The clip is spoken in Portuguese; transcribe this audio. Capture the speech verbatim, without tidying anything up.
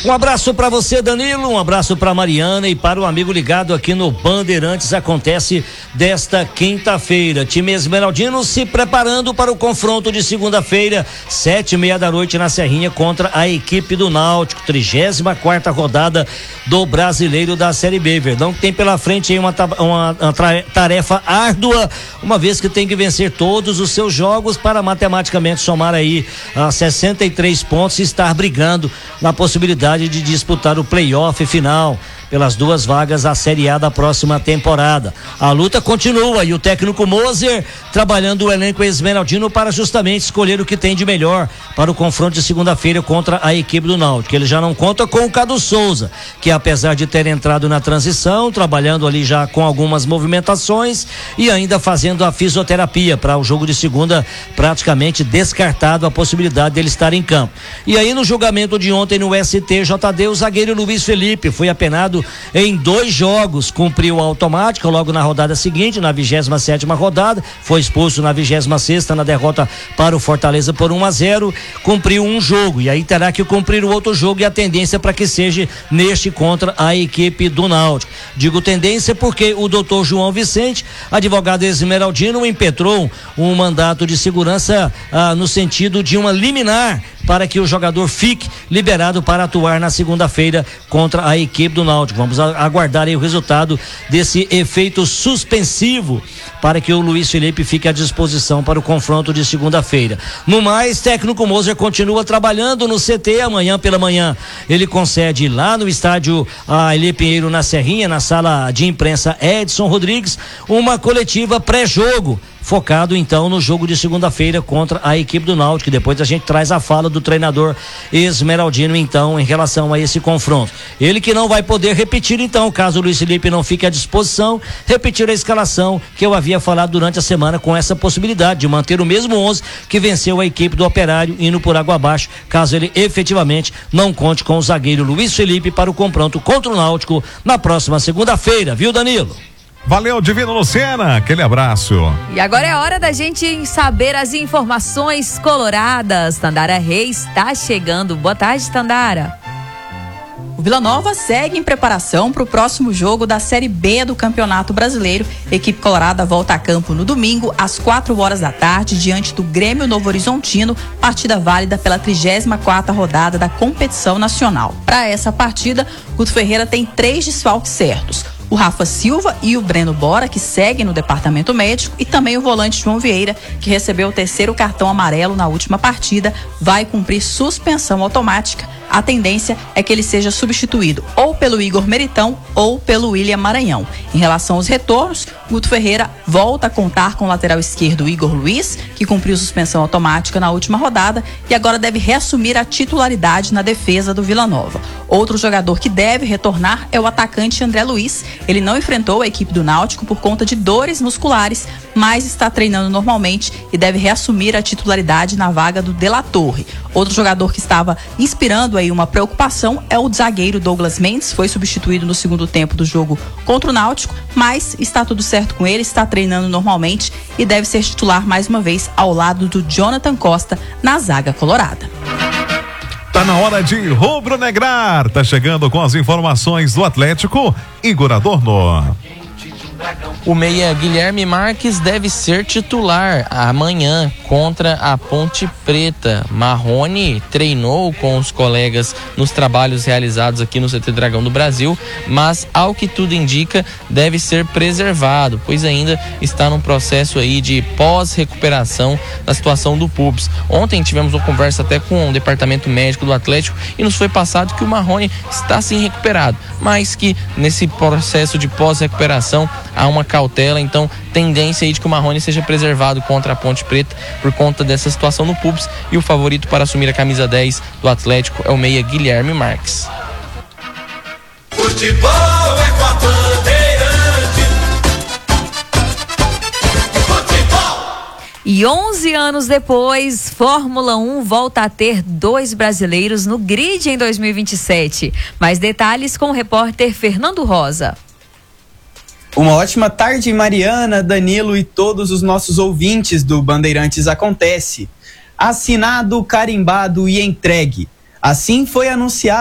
Um abraço para você, Danilo, um abraço para Mariana e para o amigo ligado aqui no Bandeirantes. Acontece desta quinta-feira. Time esmeraldino se preparando para o confronto de segunda-feira, sete e meia da noite na Serrinha contra a equipe do Náutico, trigésima quarta rodada do Brasileiro da Série B. Verdão que tem pela frente aí uma, uma, uma tarefa árdua, uma vez que tem que vencer todos os seus jogos para matematicamente somar aí a sessenta e três pontos e estar brigando na possibilidade de disputar o playoff final pelas duas vagas à Série A da próxima temporada. A luta continua e o técnico Moser trabalhando o elenco esmeraldino para justamente escolher o que tem de melhor para o confronto de segunda-feira contra a equipe do Náutico. Ele já não conta com o Cadu Souza, que apesar de ter entrado na transição, trabalhando ali já com algumas movimentações e ainda fazendo a fisioterapia para o jogo de segunda, praticamente descartado a possibilidade dele estar em campo. E aí no julgamento de ontem no S T J D, o zagueiro Luiz Felipe foi apenado em dois jogos, cumpriu a automática logo na rodada seguinte, na vigésima sétima rodada, foi expulso na vigésima sexta na derrota para o Fortaleza por um a zero, cumpriu um jogo e aí terá que cumprir o outro jogo e a tendência para que seja neste contra a equipe do Náutico. Digo tendência porque o doutor João Vicente, advogado esmeraldino, impetrou um mandato de segurança ah, no sentido de uma liminar para que o jogador fique liberado para atuar na segunda-feira contra a equipe do Náutico. Vamos aguardar aí o resultado desse efeito suspensivo para que o Luiz Felipe fique à disposição para o confronto de segunda-feira. No mais, técnico Moser continua trabalhando no C T. Amanhã pela manhã ele concede lá no estádio a Eli Pinheiro na Serrinha, na sala de imprensa Edson Rodrigues, uma coletiva pré-jogo, focado então no jogo de segunda-feira contra a equipe do Náutico. Depois a gente traz a fala do treinador esmeraldino então em relação a esse confronto. Ele que não vai poder repetir então, caso o Luiz Felipe não fique à disposição, repetir a escalação que eu havia falado durante a semana, com essa possibilidade de manter o mesmo onze que venceu a equipe do Operário indo por água abaixo, caso ele efetivamente não conte com o zagueiro Luiz Felipe para o confronto contra o Náutico na próxima segunda-feira, viu, Danilo? Valeu, Divino Lucena, aquele abraço. E agora é hora da gente saber as informações coloradas. Tandara Reis está chegando. Boa tarde, Tandara. O Vila Nova segue em preparação para o próximo jogo da Série B do Campeonato Brasileiro. A equipe colorada volta a campo no domingo, às quatro horas da tarde, diante do Grêmio Novo Horizontino, partida válida pela trigésima quarta rodada da competição nacional. Para essa partida, Guto Ferreira tem três desfalques certos: o Rafa Silva e o Breno Bora, que seguem no departamento médico, e também o volante João Vieira, que recebeu o terceiro cartão amarelo na última partida, vai cumprir suspensão automática. A tendência é que ele seja substituído ou pelo Igor Meritão ou pelo William Maranhão. Em relação aos retornos, Guto Ferreira volta a contar com o lateral esquerdo Igor Luiz, que cumpriu suspensão automática na última rodada e agora deve reassumir a titularidade na defesa do Vila Nova. Outro jogador que deve retornar é o atacante André Luiz. Ele não enfrentou a equipe do Náutico por conta de dores musculares, mas está treinando normalmente e deve reassumir a titularidade na vaga do De La Torre. Outro jogador que estava inspirando aí uma preocupação é o zagueiro Douglas Mendes, foi substituído no segundo tempo do jogo contra o Náutico, mas está tudo certo com ele, está treinando normalmente e deve ser titular mais uma vez ao lado do Jonathan Costa na zaga colorada. Tá na hora de rubro-negrar. Tá chegando com as informações do Atlético, Igor Adorno. O meia Guilherme Marques deve ser titular amanhã contra a Ponte Preta. Marrone treinou com os colegas nos trabalhos realizados aqui no C T Dragão do Brasil, mas ao que tudo indica deve ser preservado, pois ainda está num processo aí de pós-recuperação da situação do pubis. Ontem tivemos uma conversa até com o departamento médico do Atlético e nos foi passado que o Marrone está sim recuperado, mas que nesse processo de pós-recuperação há uma cautela, então tendência aí de que o Marrone seja preservado contra a Ponte Preta por conta dessa situação no pubis, e o favorito para assumir a camisa dez do Atlético é o meia Guilherme Marques. Futebol é com a Bandeirante. Futebol. E onze anos depois, Fórmula um volta a ter dois brasileiros no grid em dois mil e vinte e sete. Mais detalhes com o repórter Fernando Rosa. Uma ótima tarde, Mariana, Danilo e todos os nossos ouvintes do Bandeirantes Acontece. Assinado, carimbado e entregue. Assim foi anunciado